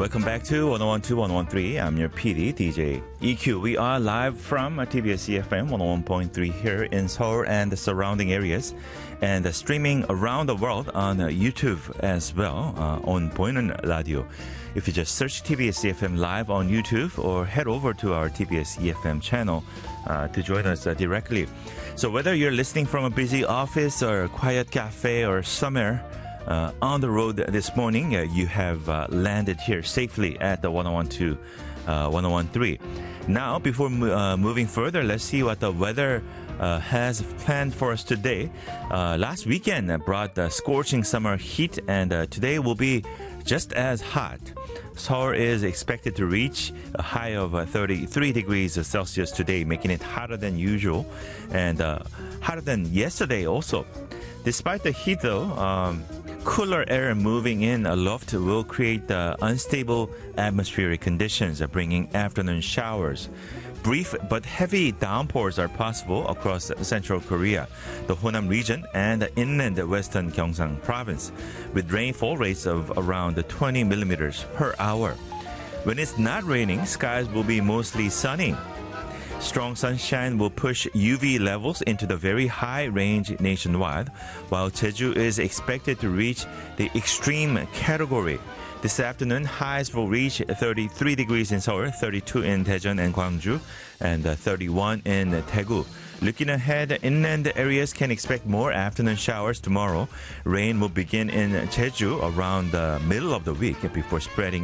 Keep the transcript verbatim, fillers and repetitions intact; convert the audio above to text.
welcome back to one oh one point two, one oh one point three. I'm your P D, D J E Q. We are live from T B S E F M one oh one point three here in Seoul and the surrounding areas, and uh, streaming around the world on uh, YouTube as well, uh, on Boinon Radio. If you just search T B S E F M live on YouTube or head over to our T B S E F M channel uh, to join us uh, directly. So whether you're listening from a busy office or a quiet cafe or somewhere Uh, on the road this morning, uh, you have uh, landed here safely at the one oh one point two, uh, one oh one point three. Now, before mo- uh, moving further, let's see what the weather uh, has planned for us today. Uh, last weekend brought the scorching summer heat, and uh, today will be just as hot. Seoul is expected to reach a high of uh, thirty-three degrees Celsius today, making it hotter than usual and uh, hotter than yesterday also. Despite the heat, though, um, cooler air moving in aloft will create uh, unstable atmospheric conditions, uh, bringing afternoon showers. Brief but heavy downpours are possible across central Korea, the Honam region, and the inland western Gyeongsang province, with rainfall rates of around twenty millimeters per hour. When it's not raining, skies will be mostly sunny. Strong sunshine will push U V levels into the very high range nationwide, while Jeju is expected to reach the extreme category. This afternoon, highs will reach thirty-three degrees in Seoul, thirty-two in Daejeon and Gwangju, and thirty-one in Daegu. Looking ahead, inland areas can expect more afternoon showers tomorrow. Rain will begin in Jeju around the middle of the week before spreading